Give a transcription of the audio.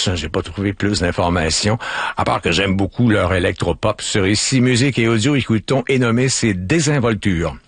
plus. J'ai pas trouvé plus d'informations, à part que j'aime beaucoup leur électropop. Sur Ici Musique et Audio, écoutons et nommé c'est Désinvolture.